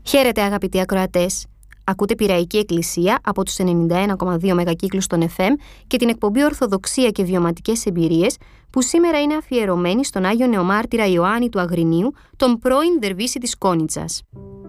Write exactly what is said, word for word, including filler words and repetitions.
Χαίρετε αγαπητοί ακροατές. Ακούτε Πειραϊκή Εκκλησία από τους ενενήντα ένα κόμμα δύο μεγακύκλους των εφ εμ και την εκπομπή Ορθοδοξία και Βιωματικές Εμπειρίες, που σήμερα είναι αφιερωμένη στον Άγιο Νεομάρτυρα Ιωάννη του Αγρινίου, τον πρώην Δερβίση της Κόνιτσας.